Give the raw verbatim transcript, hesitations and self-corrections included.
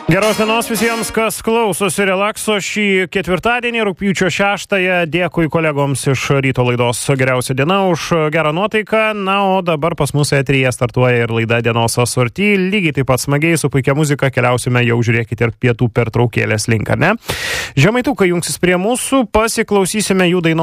Geros dienos visiems, kas klausosi relakso šį ketvirtadienį, rugpjūčio šeštąją. Dėkui kolegoms iš ryto laidos Geriausia diena už gerą nuotaiką. Na, o dabar pas mus eteryje startuoja ir laida Dienos asorty. Lygiai taip pat smagiai su puikia muzika keliausime jau, žiūrėkite, ir pietų pertraukėlės link, ar ne? Žemaitukai jungsis prie mūsų, pasiklausysime jų dainos